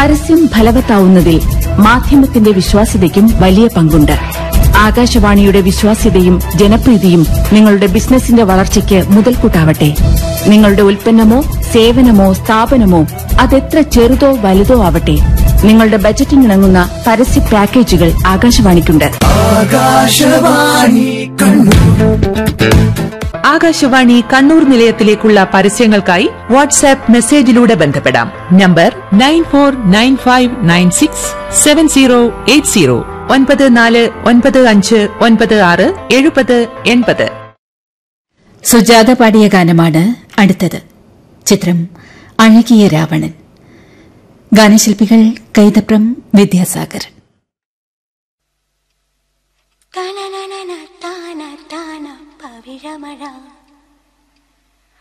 പരസ്യം ഫലവത്താവുന്നതിൽ മാധ്യമത്തിന്റെ വിശ്വാസ്യതയ്ക്കും വലിയ പങ്കുണ്ട്. ആകാശവാണിയുടെ വിശ്വാസ്യതയും ജനപ്രീതിയും നിങ്ങളുടെ ബിസിനസിന്റെ വളർച്ചയ്ക്ക് മുതൽക്കൂട്ടാവട്ടെ. നിങ്ങളുടെ ഉൽപ്പന്നമോ സേവനമോ സ്ഥാപനമോ അതെത്ര ചെറുതോ വലുതോ ആവട്ടെ, നിങ്ങളുടെ ബജറ്റിനിണങ്ങുന്ന പരസ്യ പാക്കേജുകൾ ആകാശവാണിക്കുണ്ട്. ആകാശവാണി കണ്ണൂർ നിലയത്തിലേക്കുള്ള പരസ്യങ്ങൾക്കായി വാട്സാപ്പ് മെസ്സേജിലൂടെ ബന്ധപ്പെടാം. നമ്പർ 9495967080 9495967080. സുജാത പാടിയ ഗാനമാണ് അടുത്തത്. ചിത്രം അഴകിയ രാവണൻ. ഗാനശില്പികൾ കൈതപ്രം, വിദ്യാസാഗർ. പവിഴമഴ